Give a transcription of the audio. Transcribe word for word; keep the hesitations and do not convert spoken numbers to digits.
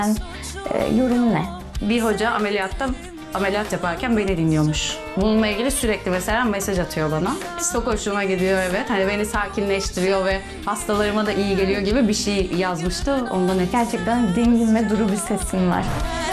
e, yorum ne? Bir hoca ameliyatta ameliyat yaparken beni dinliyormuş. Bununla ilgili sürekli mesela mesaj atıyor bana. Çok hoşuma gidiyor, evet. Hani beni sakinleştiriyor ve hastalarıma da iyi geliyor gibi bir şey yazmıştı. Ondan ötürü Gerçekten dingin ve duru bir sesin var.